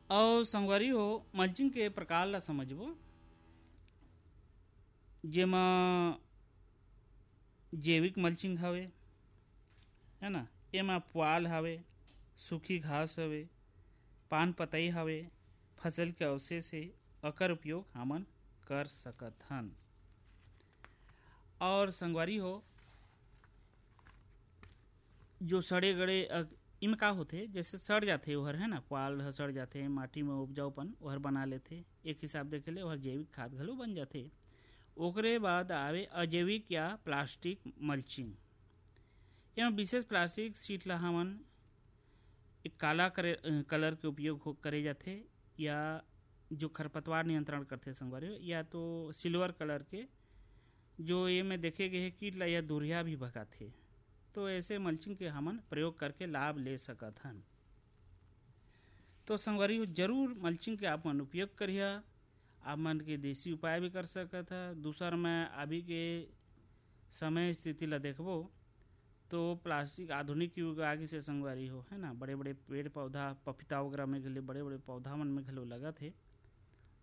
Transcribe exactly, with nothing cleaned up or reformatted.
और संगवारी हो मल्चिंग के प्रकार ला समझबो, जेमा जैविक मल्चिंग हवे, है ना। एमा पुआल हवे, सूखी घास हवे, पान पतई हवे, फसल के अवशेष से अकर उपयोग हमन कर सकत हन। और संगवारी हो जो सड़े गड़े इम का होथे, जैसे सड़ जाथे ओहर, है ना, पुआल ह सड़ जाथे, माटी में उपजाऊपन ओहर बना लेथे, एक हिसाब देखे ले ओहर जैविक खाद घलो बन जाथे। ओकरे बाद आवे अजैविक या प्लास्टिक मल्चिंग। एमा विशेष प्लास्टिक शीट ला हमन एक काला करे कलर के उपयोग करे जाथे, या जो खरपतवार नियंत्रण करथे संगवारी, या तो सिल्वर कलर के जो ये में देखे गए कीट ला या दुरिया भी भगाथे। तो ऐसे मल्चिंग के हमन प्रयोग करके लाभ ले सकत हन। तो संगवारी जरूर मल्चिंग के आप मन उपयोग करिया। आप मन के देसी उपाय भी कर सकत है। दूसर में अभी के समय स्थिति ला देखबो तो प्लास्टिक आधुनिक युग आगे से संगवारी हो, है ना, बड़े बड़े पेड़ पौधा पपीता वगैरह में घले बड़े बड़े पौधा मन में घलो लगत है।